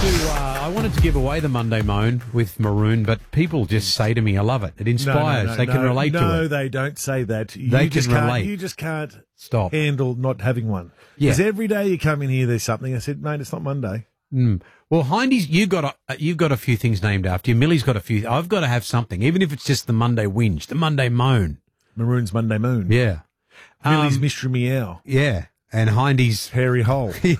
I wanted to give away the Monday Moan with Maroon, but people just say to me, I love it. It inspires. They can relate to it. No, they don't say that. They can relate. You just can't Stop. handle not having one. Yeah. Because every day you come in here, there's something. I said, mate, it's not Monday. Well, Hindy's, you've got a few things named after you. Millie's got a few. I've got to have something, even if it's just the Monday Whinge, the Monday Moan. Maroon's Monday Moon. Yeah. Millie's Mystery Meow. Yeah. And Hindy's Hairy Hole. You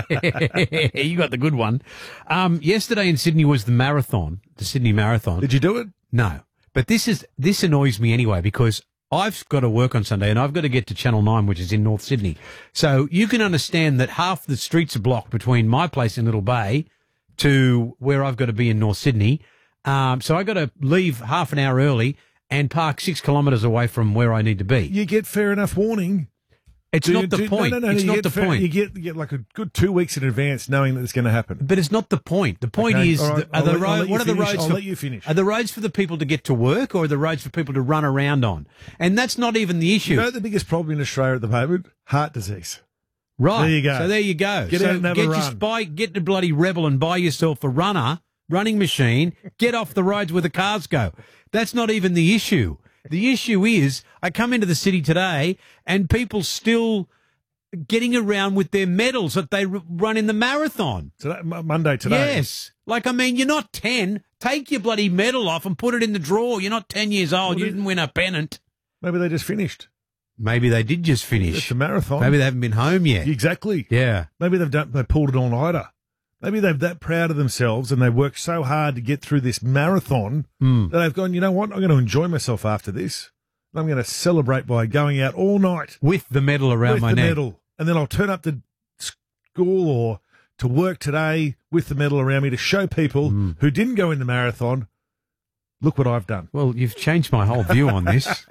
got the good one. Yesterday in Sydney was the marathon, the Sydney Marathon. Did you do it? No. But this annoys me anyway because I've got to work on Sunday and I've got to get to Channel 9, which is in North Sydney. So you can understand that half the streets are blocked between my place in Little Bay to where I've got to be in North Sydney. So I got to leave half an hour early and park 6 kilometres away from where I need to be. You get fair enough warning. It's not the point. No, it's not the point. You get like a good 2 weeks in advance knowing that it's going to happen. But it's not the point. The point is, right, what are the roads? I'll let you finish. Are the roads for the people to get to work, or are the roads for people to run around on? And that's not even the issue. You know the biggest problem in Australia at the moment? Heart disease. Right. There you go. So there you go. Get out and have a run. Get the bloody Rebel and buy yourself a running machine. Get off the roads where the cars go. That's not even the issue. The issue is, I come into the city today and people still getting around with their medals that they run in the marathon. Monday today. Yes. Like, I mean, you're not 10. Take your bloody medal off and put it in the drawer. You're not 10 years old. You didn't win a pennant. Maybe they just finished. Maybe they did just finish. It's a marathon. Maybe they haven't been home yet. Exactly. Yeah. Maybe they pulled it all-nighter. Maybe they're that proud of themselves and they worked so hard to get through this marathon that they've gone, you know what, I'm going to enjoy myself after this. I'm going to celebrate by going out all night. With the medal around my neck. Medal. And then I'll turn up to school or to work today with the medal around me to show people who didn't go in the marathon, look what I've done. Well, you've changed my whole view on this.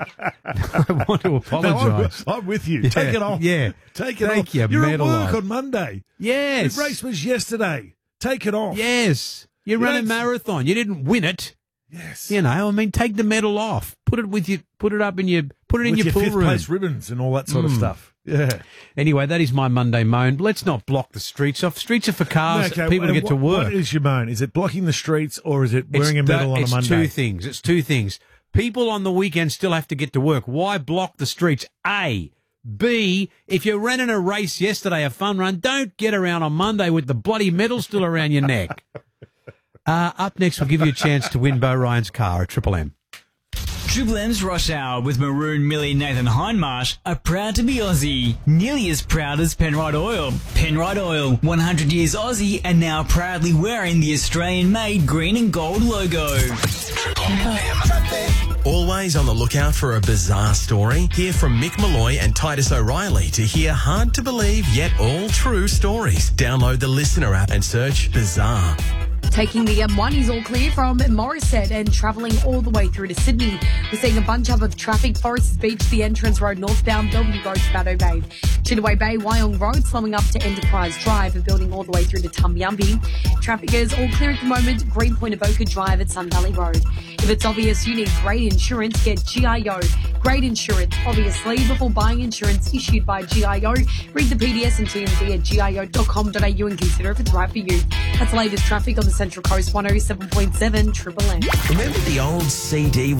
I want to apologise. No, I'm with you. Yeah, Take it off. Yeah. Take it Take off. your You're at medal work off. on Monday. Yes. The race was yesterday. Take it off. Yes. You ran a marathon. You didn't win it. Yes. You know, I mean, take the medal off. Put it in your pool fifth room. place ribbons and all that sort of stuff. Yeah. Anyway, that is my Monday moan. Let's not block the streets off. Streets are for cars, people to get to work. What is your moan? Is it blocking the streets or is it wearing a medal on a Monday? It's two things. People on the weekend still have to get to work. Why block the streets? A. B, if you ran in a race yesterday, a fun run, don't get around on Monday with the bloody medal still around your neck. Up next, we'll give you a chance to win Bo Ryan's car at Triple M. Triple M's Rush Hour with Maroon, Millie, Nathan Hindmarsh are proud to be Aussie. Nearly as proud as Penrite Oil. Penrite Oil, 100 years Aussie and now proudly wearing the Australian-made green and gold logo. Triple M. Always on the lookout for a bizarre story? Hear from Mick Malloy and Titus O'Reilly to hear hard-to-believe yet all-true stories. Download the Listener app and search Bizarre. Taking the M1 is all clear from Morisset and travelling all the way through to Sydney. We're seeing a bunch of traffic. Forest Beach, the entrance road northbound, Bellevue Road to Batto Bay. Chitaway Bay, Wyong Road, slowing up to Enterprise Drive and building all the way through to Tumbyumby. Traffic is all clear at the moment. Greenpoint Avoca Drive at Sun Valley Road. If it's obvious you need great insurance, get GIO. Great insurance, obviously. Before buying insurance issued by GIO, read the PDS and TMD at gio.com.au and consider if it's right for you. That's the latest traffic on the Central Coast 107.7 Triple M. Remember the old CD